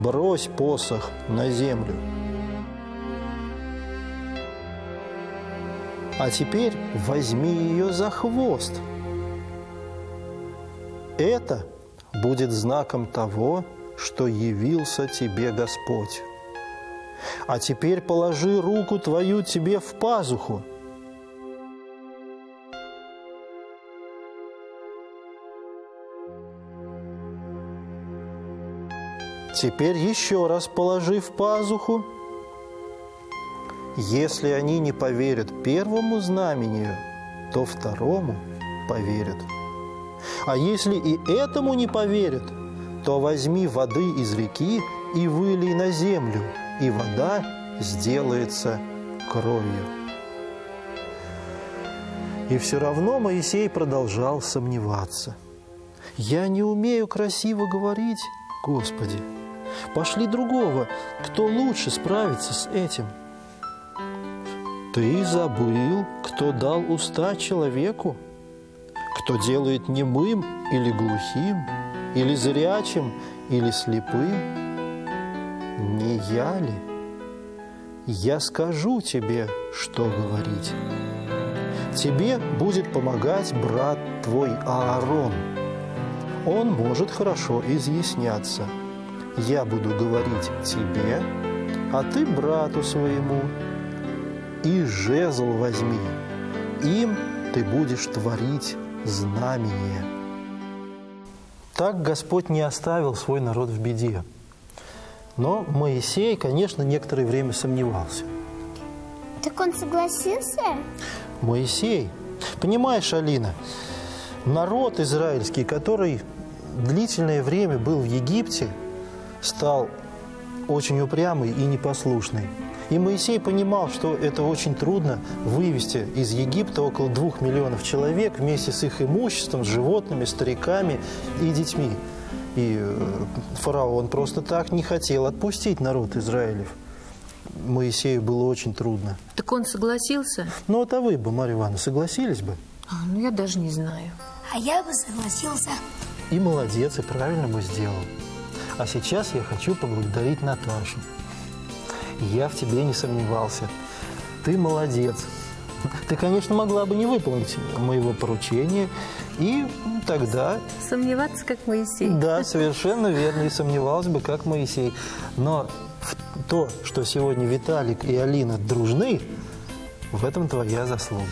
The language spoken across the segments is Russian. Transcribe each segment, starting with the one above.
брось посох на землю. А теперь возьми ее за хвост. Это будет знаком того, что явился тебе Господь. А теперь положи руку твою тебе в пазуху. Теперь еще раз положи в пазуху. Если они не поверят первому знамению, то второму поверят. А если и этому не поверят, то возьми воды из реки и вылей на землю, и вода сделается кровью. И все равно Моисей продолжал сомневаться. «Я не умею красиво говорить, Господи. Пошли другого, кто лучше справится с этим». «Ты забыл, кто дал уста человеку? Кто делает немым или глухим, или зрячим, или слепым? Не я ли? Я скажу тебе, что говорить. Тебе будет помогать брат твой Аарон. Он может хорошо изъясняться. Я буду говорить тебе, а ты брату своему. И жезл возьми, им ты будешь творить знамение». Так Господь не оставил свой народ в беде. Но Моисей, конечно, некоторое время сомневался. Так он согласился? Моисей, понимаешь, Алина, народ израильский, который длительное время был в Египте, стал очень упрямый и непослушный. И Моисей понимал, что это очень трудно вывести из Египта около 2 миллионов человек вместе с их имуществом, с животными, стариками и детьми. И фараон просто так не хотел отпустить народ Израилев. Моисею было очень трудно. Так он согласился? Ну, вот а вы бы, Марья Ивановна, согласились бы? Ну, я даже не знаю. А я бы согласился. И молодец, и правильно бы сделал. А сейчас я хочу поблагодарить Наташу. Я в тебе не сомневался. Ты молодец. Ты, конечно, могла бы не выполнить моего поручения, и тогда... Сомневаться, как Моисей. Да, совершенно верно, и сомневалась бы, как Моисей. Но то, что сегодня Виталик и Алина дружны, в этом твоя заслуга.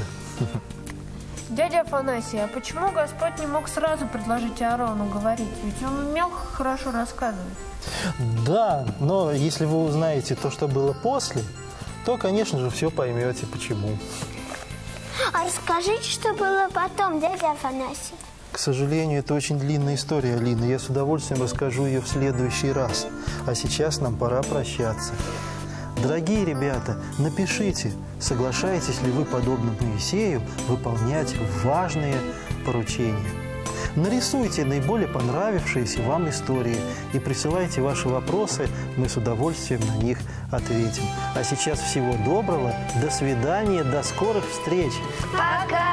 Дядя Афанасий, а почему Господь не мог сразу предложить Аарону говорить? Ведь он умел хорошо рассказывать. Да, но если вы узнаете то, что было после, то, конечно же, все поймете, почему. А расскажите, что было потом, дядя Афанасий. К сожалению, это очень длинная история, Алина. Я с удовольствием расскажу ее в следующий раз. А сейчас нам пора прощаться. Дорогие ребята, напишите, соглашаетесь ли вы, подобно Моисею, выполнять важные поручения. Нарисуйте наиболее понравившиеся вам истории и присылайте ваши вопросы, мы с удовольствием на них ответим. А сейчас всего доброго, до свидания, до скорых встреч! Пока!